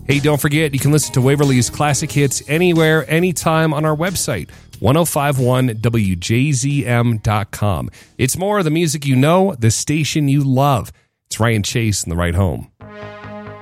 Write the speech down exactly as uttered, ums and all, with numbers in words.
Hey, don't forget, you can listen to Waverly's classic hits anywhere, anytime on our website, ten fifty-one W J Z M dot com. It's more of the music you know, the station you love. It's Ryan Chase in The Ride Home.